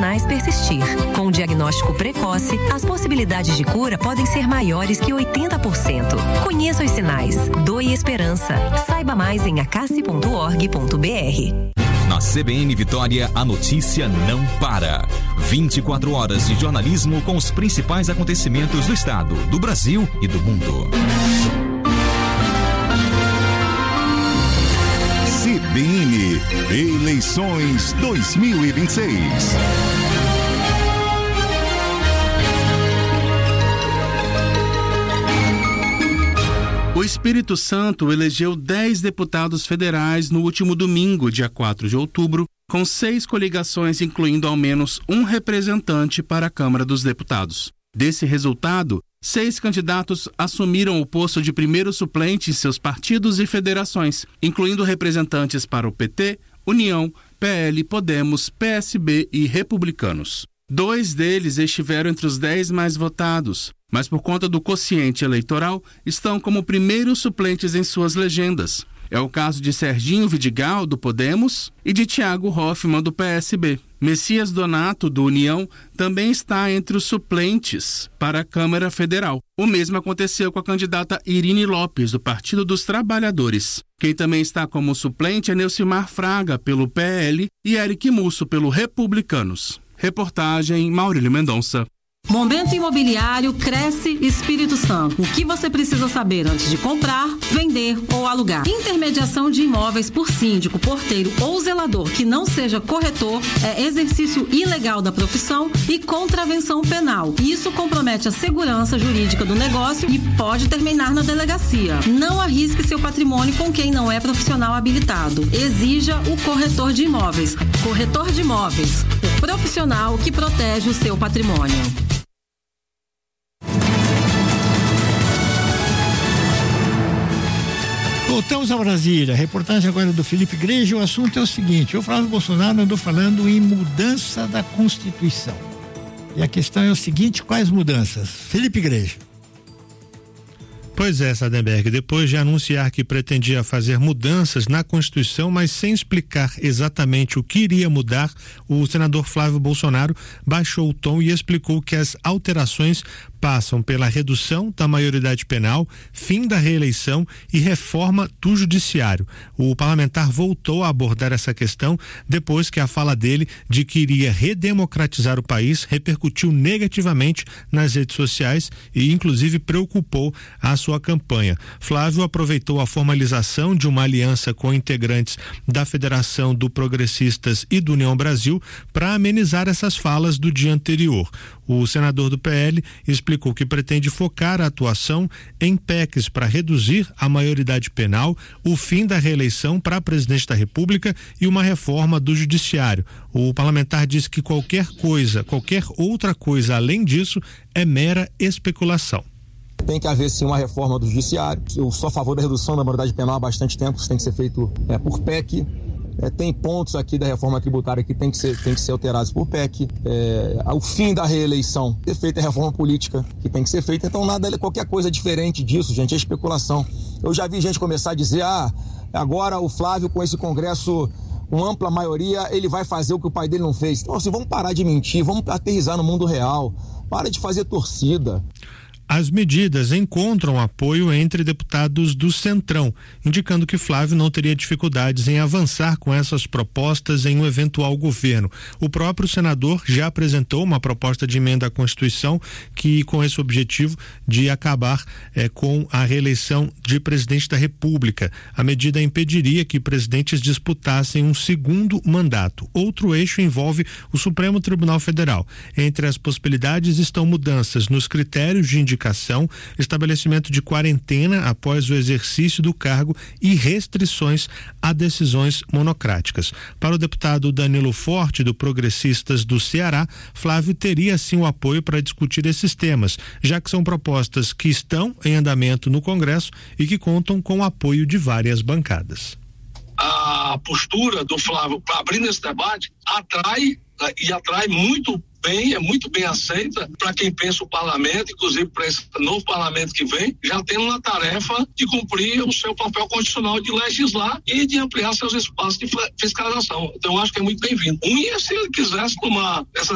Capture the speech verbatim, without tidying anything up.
sinais persistir. Com o diagnóstico precoce, as possibilidades de cura podem ser maiores que oitenta por cento. Conheça os sinais. Doe esperança. Saiba mais em acassi ponto org ponto br. Na C B N Vitória, a notícia não para. vinte e quatro horas de jornalismo com os principais acontecimentos do estado, do Brasil e do mundo. C B N Eleições dois mil e vinte e seis. O Espírito Santo elegeu dez deputados federais no último domingo, dia quatro de outubro, com seis coligações, incluindo ao menos um representante para a Câmara dos Deputados. Desse resultado, seis candidatos assumiram o posto de primeiro suplente em seus partidos e federações, incluindo representantes para o P T, União, P L, Podemos, P S B e Republicanos. Dois deles estiveram entre os dez mais votados, mas por conta do quociente eleitoral, estão como primeiros suplentes em suas legendas. É o caso de Serginho Vidigal, do Podemos, e de Thiago Hoffmann, do P S B. Messias Donato, do União, também está entre os suplentes para a Câmara Federal. O mesmo aconteceu com a candidata Irine Lopes, do Partido dos Trabalhadores. Quem também está como suplente é Neucimar Fraga, pelo P L, e Eric Musso, pelo Republicanos. Reportagem Maurílio Mendonça. Momento Imobiliário Cresce Espírito Santo. O que você precisa saber antes de comprar, vender ou alugar? Intermediação de imóveis por síndico, porteiro ou zelador que não seja corretor é exercício ilegal da profissão e contravenção penal. Isso compromete a segurança jurídica do negócio e pode terminar na delegacia. Não arrisque seu patrimônio com quem não é profissional habilitado. Exija o corretor de imóveis. Corretor de imóveis, o profissional que protege o seu patrimônio. Voltamos a Brasília, a reportagem agora do Felipe Igreja. O assunto é o seguinte: o Flávio Bolsonaro andou falando em mudança da Constituição. E a questão é o seguinte: quais mudanças? Felipe Igreja. Pois é, Sadenberg, depois de anunciar que pretendia fazer mudanças na Constituição, mas sem explicar exatamente o que iria mudar, o senador Flávio Bolsonaro baixou o tom e explicou que as alterações passam pela redução da maioridade penal, fim da reeleição e reforma do judiciário. O parlamentar voltou a abordar essa questão depois que a fala dele de que iria redemocratizar o país repercutiu negativamente nas redes sociais e inclusive preocupou a sua campanha. Flávio aproveitou a formalização de uma aliança com integrantes da Federação do Progressistas e do União Brasil para amenizar essas falas do dia anterior. O senador do P L explicou que pretende focar a atuação em P E Cs para reduzir a maioridade penal, o fim da reeleição para presidente da República e uma reforma do judiciário. O parlamentar disse que qualquer coisa, qualquer outra coisa além disso é mera especulação. Tem que haver sim uma reforma do judiciário. Eu sou a favor da redução da maioridade penal há bastante tempo, isso tem que ser feito é, por P E C. É, tem pontos aqui da reforma tributária que tem que ser, tem que ser alterados por P E C. É, o fim da reeleição, ter feito a reforma política que tem que ser feita. Então nada, qualquer coisa diferente disso, gente, é especulação. Eu já vi gente começar a dizer, ah, agora o Flávio com esse Congresso com ampla maioria, ele vai fazer o que o pai dele não fez. Então assim, vamos parar de mentir, vamos aterrissar no mundo real, para de fazer torcida. As medidas encontram apoio entre deputados do Centrão, indicando que Flávio não teria dificuldades em avançar com essas propostas em um eventual governo. O próprio senador já apresentou uma proposta de emenda à Constituição que, com esse objetivo de acabar eh, com a reeleição de presidente da República. A medida impediria que presidentes disputassem um segundo mandato. Outro eixo envolve o Supremo Tribunal Federal. Entre as possibilidades estão mudanças nos critérios de indicação, estabelecimento de quarentena após o exercício do cargo e restrições a decisões monocráticas. Para o deputado Danilo Forte, do Progressistas do Ceará, Flávio teria sim o apoio para discutir esses temas, já que são propostas que estão em andamento no Congresso e que contam com o apoio de várias bancadas. A postura do Flávio para abrir esse debate atrai e atrai muito bem, é muito bem aceita para quem pensa o parlamento, inclusive para esse novo parlamento que vem, já tendo uma tarefa de cumprir o seu papel constitucional de legislar e de ampliar seus espaços de fiscalização. Então eu acho que é muito bem-vindo. Um, e se ele quisesse tomar essa